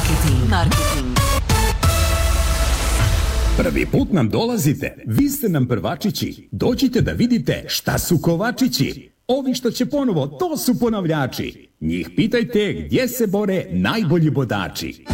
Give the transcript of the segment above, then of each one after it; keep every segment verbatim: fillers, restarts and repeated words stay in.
Marketing. Marketing. Prvi put nam dolazite, vi ste nam prvačići. Dođite da vidite šta su kovačići. Ovi što će ponovo, to su ponavljači. Njih pitajte gdje se bore najbolji bodači.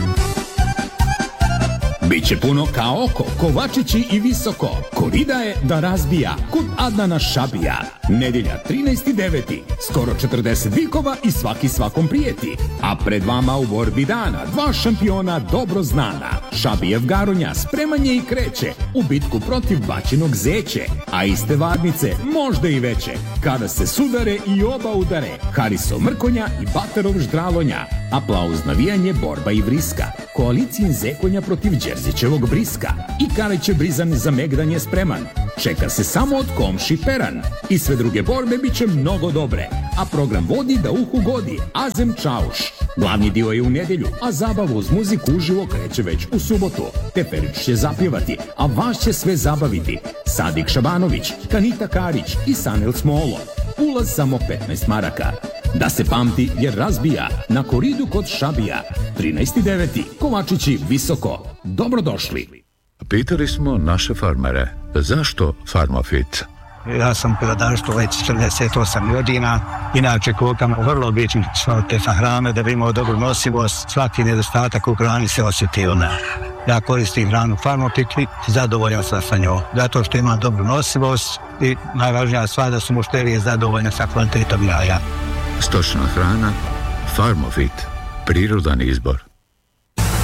Biće puno kao oko, kovačići i visoko. Korida je da razbija, kod Adnana Šabija. Nedjelja trinaesti deveti Skoro četrdeset vikova i svaki svakom prijeti. A pred vama u borbi dana dva šampiona dobro znana. Šabijev Garonja spremanje i kreće u bitku protiv bačenog zeće. A iste varnice možda i veće kada se sudare i oba udare. Hariso Mrkonja i Batarov Ždralonja. Aplauz, navijanje, borba i vriska. Koalicijin zekonja protiv Đerzićevog briska. I Kaleće Brizan za megdanje spreman. Čeka se samo od komši peran. I sve druge borbe bit će mnogo dobre. A program vodi da uhu godi Azem Čauš. Glavni dio je u nedjelju, a zabavu uz muziku uživo kreće već u subotu. Teperić će zapjevati, a vas će sve zabaviti. Sadik Šabanović, Kanita Karić i Sanel Smolo. Ulaz samo petnaest maraka. Da se pamti jer razbija na koridu kod Šabija. trinaesti deveti Kovačići visoko. Dobrodošli. Pitali smo naše farmere, zašto Farmofit? Ja sam peradarstvo već četrdeset osam godina, inače kokam vrlo bitno kvalitetna hrana da bi imao dobru nosivost, svaki nedostatak u hrani se osjeti ona. Ja koristim hranu Farmofit i zadovoljan sam sa njom, zato što imam dobru nosivost i najvažnija stvar da su mušterije zadovoljne sa kvalitetom jaja. Stočna hrana Farmofit, prirodan izbor.